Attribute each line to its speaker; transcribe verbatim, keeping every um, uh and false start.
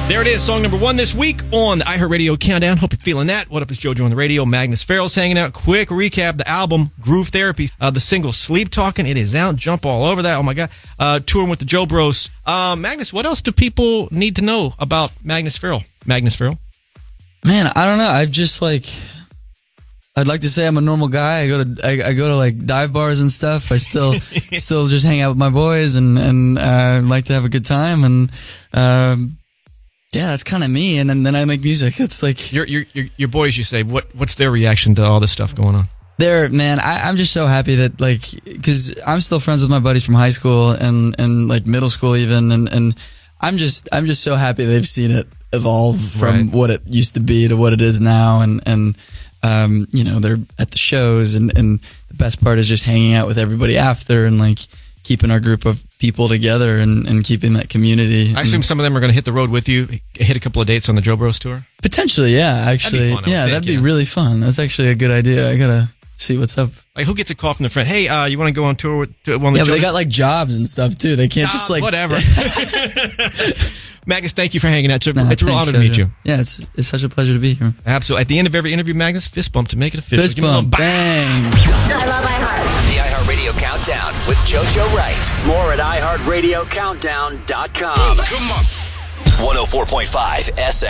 Speaker 1: There it is, song number one this week on the iHeartRadio Countdown. Hope you're feeling that. What up, is JoJo on the radio. Magnus Farrell's hanging out. Quick recap, the album, Groove Therapy. Uh, the single, Sleep Talking. It is out. Jump all over that. Oh, my God. Uh, touring with the Joe Bros. Uh, Magnus, what else do people need to know about Magnus Farrell? Magnus Farrell?
Speaker 2: Man, I don't know. I've just, like... I'd like to say I'm a normal guy. I go to I, I go to like dive bars and stuff. I still still just hang out with my boys and and uh, like to have a good time. And um, yeah, that's kind of me. And then, then I make music. It's like
Speaker 1: your your your, your boys. You say what? What's their reaction to all this stuff going on?
Speaker 2: They're man. I, I'm just so happy that like because I'm still friends with my buddies from high school and and like middle school even. And and I'm just I'm just so happy they've seen it evolve from
Speaker 1: Right.
Speaker 2: what it used to be to what it is now. And and. Um, you know, they're at the shows, and, and the best part is just hanging out with everybody after and like keeping our group of people together and, and keeping that community.
Speaker 1: I assume some of them are going to hit the road with you, hit a couple of dates on the Joe Bros tour?
Speaker 2: Potentially, yeah, actually.
Speaker 1: That'd be fun, I would
Speaker 2: yeah,
Speaker 1: think,
Speaker 2: that'd
Speaker 1: yeah.
Speaker 2: be really fun. That's actually a good idea. I gotta see what's up.
Speaker 1: Like, who gets a call from the friend? Hey, uh, you want to go on tour with to one of the
Speaker 2: Yeah, but
Speaker 1: Joe-
Speaker 2: they got like jobs and stuff too. They can't
Speaker 1: Ah,
Speaker 2: just like
Speaker 1: whatever. Magnus, thank you for hanging out. It's a,
Speaker 2: Nah,
Speaker 1: it's a real
Speaker 2: thanks,
Speaker 1: honor to meet
Speaker 2: Jojo.
Speaker 1: you.
Speaker 2: Yeah, it's it's such a pleasure to be here.
Speaker 1: Absolutely. At the end of every interview, Magnus, fist bump to make it official.
Speaker 2: Fist
Speaker 1: Give me a little
Speaker 2: bump,
Speaker 1: bang.
Speaker 2: bang.
Speaker 3: I love iHeart.
Speaker 4: The iHeartRadio Countdown with JoJo Wright. More at i heart radio countdown dot com.
Speaker 5: Come on. one oh four point five S